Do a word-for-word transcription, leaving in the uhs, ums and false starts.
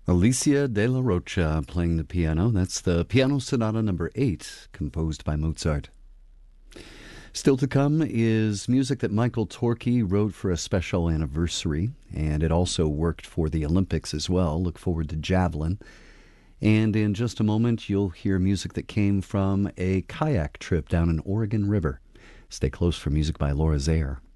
Alicia de la Rocha playing the piano. That's the Piano Sonata number eight, composed by Mozart. Still to come is music that Michael Torke wrote for a special anniversary, and it also worked for the Olympics as well. Look forward to Javelin. And in just a moment, you'll hear music that came from a kayak trip down an Oregon River. Stay close for music by Laura Zaire.